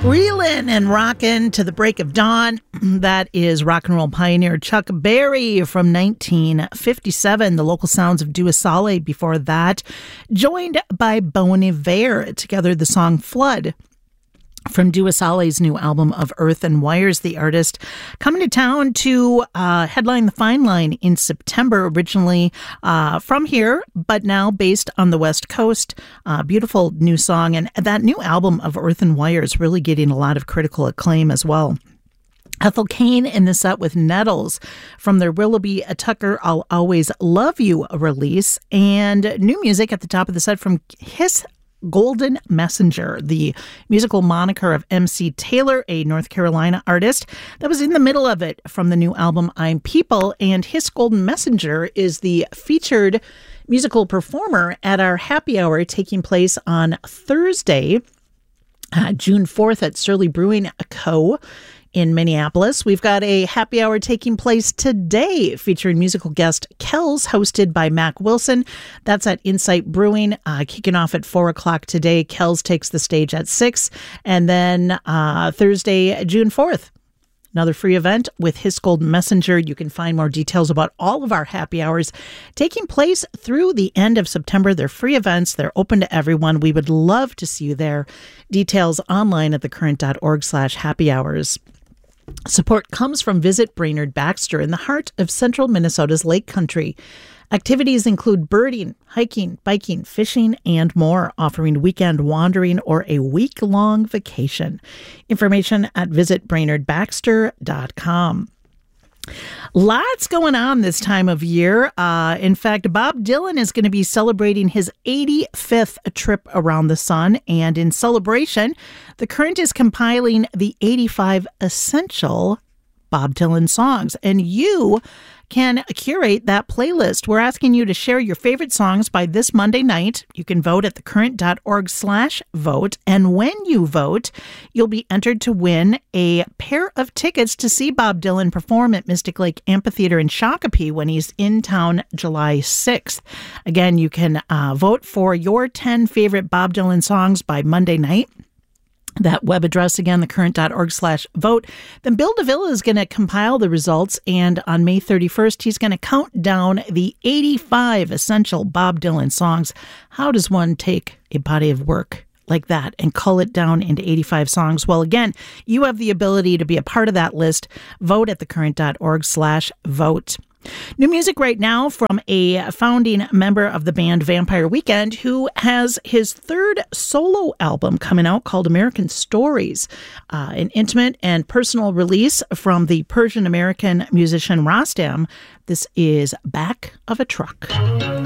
Reelin' and rockin' to the break of dawn. That is rock and roll pioneer Chuck Berry from 1957. The local sounds of Duasale before that, joined by Bon Iver. Together, the song Flood from Duasale's new album of Earth and Wires. The artist coming to town to headline the Fine Line in September, originally from here, but now based on the West Coast. Beautiful new song, and that new album of Earth and Wires really getting a lot of critical acclaim as well. Ethel Cain in the set with Nettles from their Willoughby Tucker I'll Always Love You release, and new music at the top of the set from His Golden Messenger, the musical moniker of MC Taylor, a North Carolina artist that was in the middle of it from the new album I'm People. And His Golden Messenger is the featured musical performer at our happy hour taking place on Thursday, June 4th at Surly Brewing Co. in Minneapolis. We've got a happy hour taking place today featuring musical guest Kells, hosted by Mac Wilson. That's at Insight Brewing, kicking off at 4 o'clock today. Kells takes the stage at 6. And then Thursday, June 4th, another free event with His Golden Messenger. You can find more details about all of our happy hours taking place through the end of September. They're free events. They're open to everyone. We would love to see you there. Details online at thecurrent.org/happy hours. Support comes from Visit Brainerd Baxter in the heart of central Minnesota's Lake Country. Activities include birding, hiking, biking, fishing, and more, offering weekend wandering or a week-long vacation. Information at visitbrainerdbaxter.com. Lots going on this time of year. In fact, Bob Dylan is going to be celebrating his 85th trip around the sun. And in celebration, The Current is compiling the 85 essential Bob Dylan songs. And you can curate that playlist. We're asking you to share your favorite songs by this Monday night. You can vote at thecurrent.org/vote. And when you vote, you'll be entered to win a pair of tickets to see Bob Dylan perform at Mystic Lake Amphitheater in Shakopee when he's in town July 6th. Again, you can vote for your 10 favorite Bob Dylan songs by Monday night. That web address again, thecurrent.org/vote. Then Bill DeVilla is going to compile the results, and on May 31st, he's going to count down the 85 essential Bob Dylan songs. How does one take a body of work like that and cull it down into 85 songs? Well, again, you have the ability to be a part of that list. Vote at thecurrent.org/vote. New music right now from a founding member of the band Vampire Weekend, who has his third solo album coming out called American Stories, an intimate and personal release from the Persian-American musician Rostam. This is Back of a Truck.